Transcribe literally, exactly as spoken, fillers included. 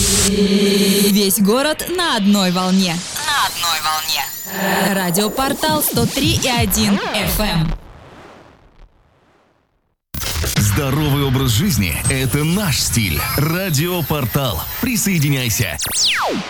Весь город на одной волне. На одной волне. Радиопортал сто три и один эф эм. Здоровый образ жизни – это наш стиль. Радиопортал. Присоединяйся.